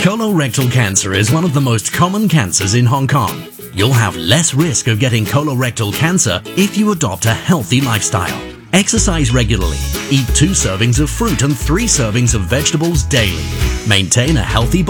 Colorectal cancer is one of the most common cancers in Hong Kong. You'll have less risk of getting colorectal cancer if you adopt a healthy lifestyle. Exercise regularly, eat 2 servings of fruit and 3 servings of vegetables daily. Maintain a healthy body.